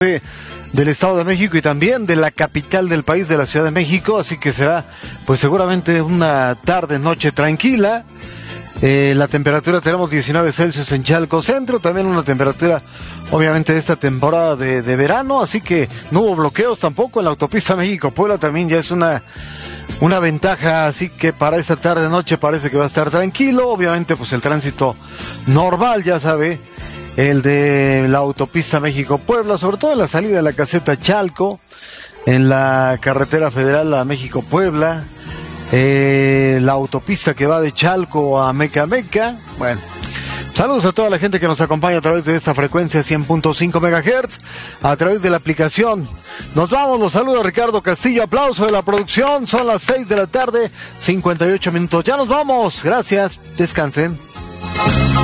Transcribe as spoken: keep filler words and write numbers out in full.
de, del Estado de México y también de la capital del país, de la Ciudad de México, así que será pues seguramente una tarde, noche tranquila. Eh, la temperatura tenemos diecinueve Celsius en Chalco Centro, también una temperatura obviamente de esta temporada de, de verano, así que no hubo bloqueos tampoco en la autopista México-Puebla, también ya es una una ventaja, así que para esta tarde noche parece que va a estar tranquilo. Obviamente pues el tránsito normal, ya sabe, el de la autopista México-Puebla, sobre todo en la salida de la caseta Chalco, en la carretera federal a México-Puebla, eh, la autopista que va de Chalco a Meca-Meca. Bueno, saludos a toda la gente que nos acompaña a través de esta frecuencia cien punto cinco megahertz, a través de la aplicación. Nos vamos, los saluda Ricardo Castillo, aplauso de la producción, son las seis de la tarde, cincuenta y ocho minutos, ya nos vamos, gracias, descansen.